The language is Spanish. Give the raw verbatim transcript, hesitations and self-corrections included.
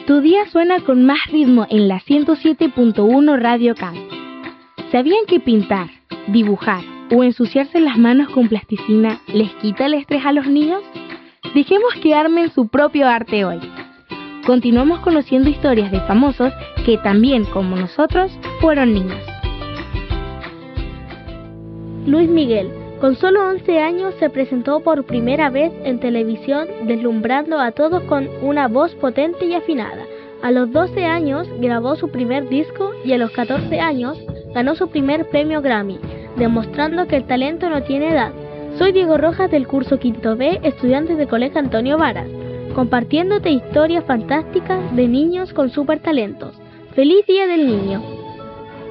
Tu día suena con más ritmo en la ciento siete punto uno Radio Can. ¿Sabían que pintar, dibujar o ensuciarse las manos con plasticina les quita el estrés a los niños? Dejemos que armen su propio arte hoy. Continuamos conociendo historias de famosos que también, como nosotros, fueron niños. Luis Miguel, con solo once años, se presentó por primera vez en televisión, deslumbrando a todos con una voz potente y afinada. A los doce años grabó su primer disco y a los catorce años ganó su primer premio Grammy, demostrando que el talento no tiene edad. Soy Diego Rojas del curso Quinto B, estudiante del Colegio Antonio Varas, compartiéndote historias fantásticas de niños con super talentos. ¡Feliz Día del Niño!